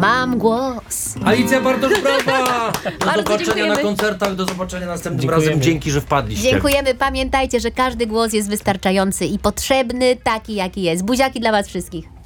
Mam głos. Alicja Bartosz, brawa! Do Bardzo zobaczenia dziękujemy. na koncertach, do zobaczenia następnym Dziękujemy. razem. Dzięki, że wpadliście. Dziękujemy. Pamiętajcie, że każdy głos jest wystarczający i potrzebny taki, jaki jest. Buziaki dla was wszystkich.